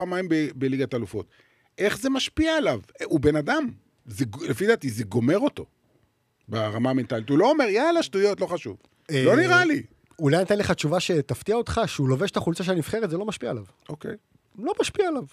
פעמיים בליגת אלופות. איך זה משפיע עליו? הוא בן אדם. לפי דעתי, זה גומר אותו. ברמה המנטלית. הוא לא אומר, יאללה, שטויות, לא חשוב. לא נראה לי. אולי נתן לך תשובה שתפתיע אותך, שהוא לובש את החולצה של הנבחרת, זה לא משפיע עליו. אוקיי. לא משפיע עליו.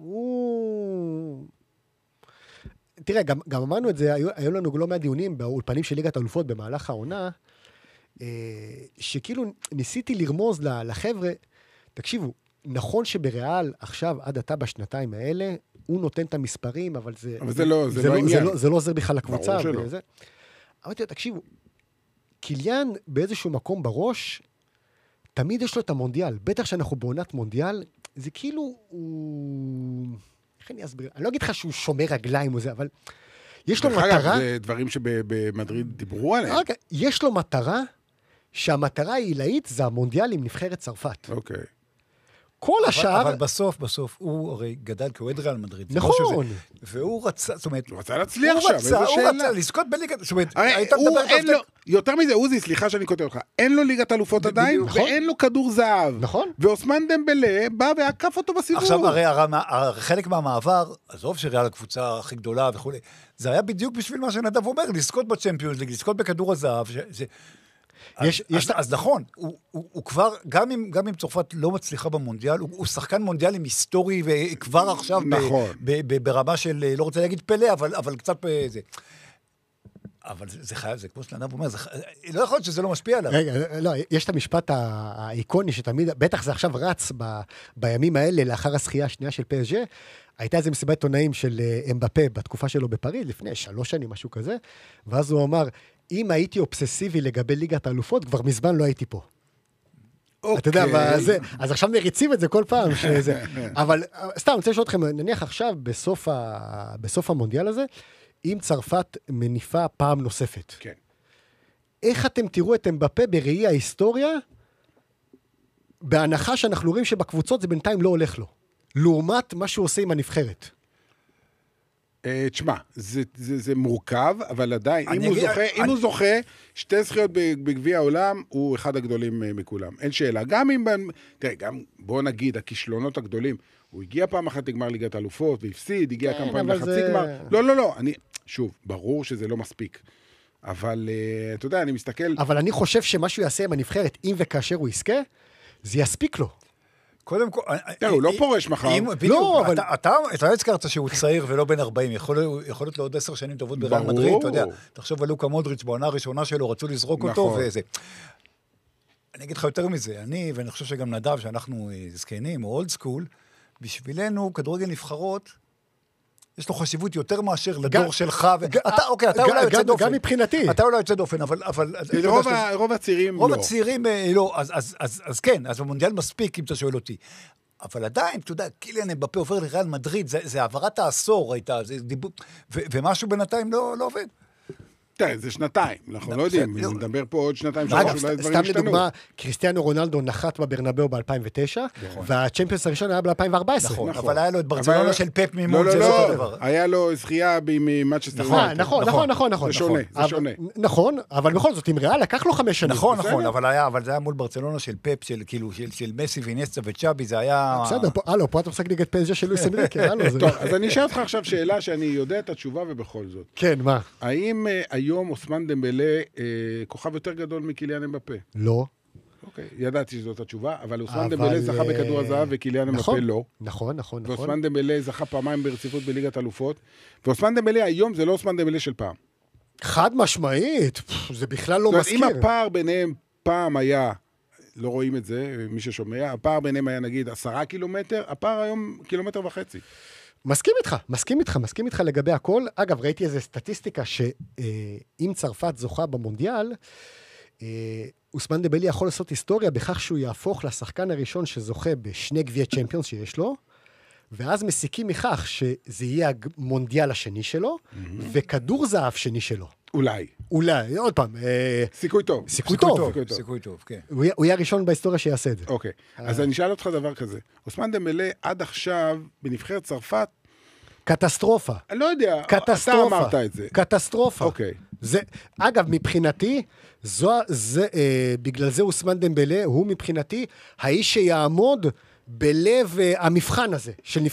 תראה, גם אמרנו את זה, היו לנו לא מהדיונים באולפנים של ליגת האלופות במהלך העונה, שכאילו ניסיתי לרמוז לחבר'ה, תקשיבו, נכון שבריאל עכשיו, עד עתה בשנתיים האלה, הוא נותן את המספרים, אבל זה לא עניין. זה לא עוזר בכלל לקבוצה. אמרתי לו, תקשיבו, קיליאן באיזשהו מקום בראש, תמיד יש לו את המונדיאל. בטח שאנחנו בעונת מונדיאל, זה כאילו הוא... איך אני אסביר? אני לא אגיד לך שהוא שומר רגליים או זה, אבל יש לו מטרה... זה דברים שבמדריד דיברו עליהם. יש לו מטרה, שהמטרה העילאית זה המונדיאל עם נבחרת צרפת. אוקיי. כל השאר... אבל בסוף, הוא הרי גדל כאוהד ריאל מדריד. נכון. והוא רצה, זאת אומרת... הוא רצה להצליח שם, איזו שאלה. הוא רצה לזכות בליגת... זאת אומרת, היית מדבר... יותר מזה, עוזי, סליחה שאני כותב לך, אין לו ליגת אלופות עדיין, ואין לו כדור זהב. נכון. ואוסמן דמבלה בא ועקף אותו בסיבוב. עכשיו, הרי חלק מהמעבר, עזוב שריאל הקבוצה הכי גדולה וכו', זה היה בדיוק בשביל מה שנדב אומר, לזכות בצ'מפיונס ליג, לזכות בכדור הזהב, אז נכון, הוא כבר, גם אם צרפת לא מצליחה במונדיאל, הוא שחקן מונדיאלי היסטורי, וכבר עכשיו ברמה של, לא רוצה להגיד פלא, אבל קצת זה. אבל זה חייב, זה כמו שנדב אומר, לא יכול להיות שזה לא משפיע עליו. רגע, לא, יש את המשפט האיקוני שתמיד, בטח זה עכשיו רץ בימים האלה, לאחר השחייה השנייה של PSG, הייתה איזו מסיבת עיתונאים של אמבפה בתקופה שלו בפריז, לפני 3 שנים, משהו כזה, ואז הוא אמר, אם הייתי אובססיבי לגבי ליגת האלופות, כבר מזמן לא הייתי פה. אתה יודע, אז עכשיו מריצים את זה כל פעם. אבל סתם, אני רוצה לשאול אתכם, נניח עכשיו, בסוף המונדיאל הזה, אם צרפת מניפה פעם נוספת. כן. איך אתם תראו את אמבפה בראי ההיסטוריה, בהנחה שאנחנו רואים שבקבוצות זה בינתיים לא הולך לו, לעומת מה שהוא עושה עם הנבחרת? תשמע, זה מורכב, אבל עדיין, אם הוא זוכה, 2 זכיות בגביע העולם, הוא אחד הגדולים מכולם. אין שאלה. גם אם, תראה, בוא נגיד, הכישלונות הגדולים, הוא הגיע פעם אחת לגמר ליגת האלופות, והפסיד, הגיע כמה פעמים לחצי גמר. לא, שוב, ברור שזה לא מספיק. אבל, אתה יודע, אני מסתכל... אבל אני חושב שמשהו יעשה עם הנבחרת, אם וכאשר הוא יזכה, זה יספיק לו. קודם כל... הוא לא פורש מחר. לא, אבל... אתה לא הזכרת שהוא צעיר ולא בן 40, יכול להיות לו עוד 10 שנים טובות בריאל מדריד, אתה יודע, תחשוב על לוקה מודריץ' בעונה הראשונה שלו, רצו לזרוק אותו וזה. אני אגיד לך יותר מזה, ואני חושב שגם נדב, שאנחנו זקנים או אולד סקול, בשבילנו, כדורגל נבחרות, יש לו חשיבות יותר מאשר לדור שלך. אתה אולי יוצא דופן. גם מבחינתי. אתה אולי יוצא דופן, אבל... רוב הצעירים לא. רוב הצעירים לא, אז כן, אז במונדיאל מספיק, אם אתה שואל אותי. אבל עדיין, אתה יודע, קיליאן אמבפה עובר לריאל מדריד, זה העברת העשור הייתה, ומשהו בינתיים לא עובד. תראה, זה 2, אנחנו לא יודעים, נדבר פה עוד 2, 3, אולי דברים השתנו. סתם לדוגמה, קריסטיאנו רונלדו נחת בברנבאו ב-2009, והצ'מפיונס הראשון היה ב-2014. נכון, אבל היה לו את ברצלונה של פפ מימון, זה לא אותו דבר. היה לו זכייה ממנצ'סטר יונייטד. נכון. זה שונה. נכון, אבל בכל זאת, עם ריאל לקח לו 5 שנים. נכון, אבל זה היה מול ברצלונה של פפ, של מסי ואיניאסטה וצ'אבי, זה היה... בסדר, פה אתה משחק נגד PSG של לואיס אנריקה. אז אני אשאל אותך עכשיו שאלה שאני יודע את התשובה ובכל זאת. כן, מה? האם היום אוסמן דמבלה כוכב יותר גדול מקיליאן אמבפה? לא. אוקיי, ידעתי שזאת התשובה, אבל אוסמן דמבלה זכה בכדור הזהב וקיליאן אמבפה לא. נכון. ואוסמן דמבלה זכה פעמיים ברציפות בליגת אלופות, ואוסמן דמבלה היום זה לא אוסמן דמבלה של פעם. חד משמעית, זה בכלל לא מזכיר. אם הפער ביניהם פעם היה, לא רואים את זה, מי ששומע, הפער ביניהם היה נגיד 10 קילומטר, הפער היום 1.5 קילומטר. מסכים איתך לגבי הכל. אגב, ראיתי איזו סטטיסטיקה שאם צרפת זוכה במונדיאל, אוסמן דמבלה יכול לעשות היסטוריה בכך שהוא יהפוך לשחקן הראשון שזוכה ב2 גביעי צ'מפיונס שיש לו, ואז מסיקים מכך שזה יהיה המונדיאל השני שלו, וכדור זהב שני שלו. אולי, עוד פעם. סיכוי טוב. סיכוי טוב, כן. הוא יהיה הראשון בהיסטוריה שיעשה את זה. אוקיי, אז אני אשאל אותך דבר כזה. אוסמן דמבלה עד עכשיו, בנבחרת צרפת, קטסטרופה. אני לא יודע, אתה אמרת את זה. קטסטרופה. אוקיי. אגב, מבחינתי, בגלל זה אוסמן דמבלה, הוא מבחינתי, האיש שיעמוד בלב המבחן הזה, של